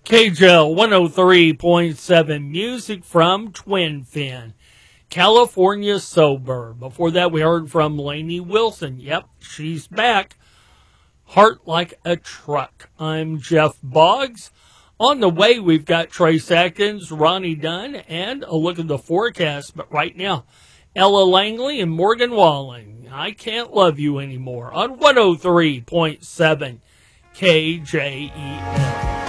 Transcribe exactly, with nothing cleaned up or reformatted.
K J L one oh three point seven, music from Twin Fin, California Sober. Before that, we heard from Lainey Wilson. Yep, she's back. Heart Like a Truck. I'm Jeff Boggs. On the way, we've got Trace Atkins, Ronnie Dunn, and a look at the forecast. But right now, Ella Langley and Morgan Walling. I Can't Love You Anymore on one oh three point seven K J E L.